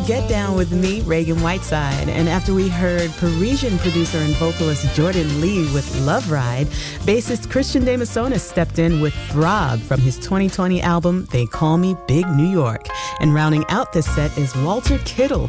Get Down with me, Reagan Whiteside. And after we heard Parisian producer and vocalist Jordan Lee with Love Ride, bassist Christian De Masonis stepped in with Throb from his 2020 album, They Call Me Big New York. And rounding out this set is Walter Kittle